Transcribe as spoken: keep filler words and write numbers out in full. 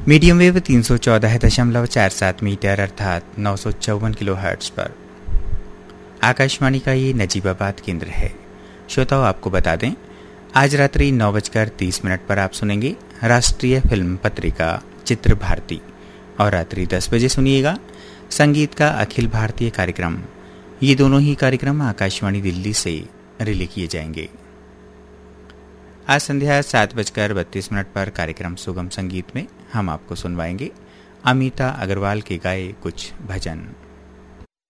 Medium wave तीन सौ चौदह दशमलव चार सात मीटर अर्थात नौ सौ चौवन किलो हर्ट्ज पर आकाशवाणी का ये नजीबाबाद केंद्र है। श्रोताओं, आपको बता दें आज रात्रि नौ बजकर तीस मिनट पर आप सुनेंगे राष्ट्रीय फिल्म पत्रिका चित्र भारती और रात्रि दस बजे सुनिएगा संगीत का अखिल भारतीय कार्यक्रम। ये दोनों ही कार्यक्रम आकाशवाणी दिल्ली से रिले किए जाएंगे। आज संध्या सात बजकर बत्तीस मिनट पर कार्यक्रम सुगम संगीत में हम आपको सुनवाएंगे अमिता अग्रवाल के गाए कुछ भजन।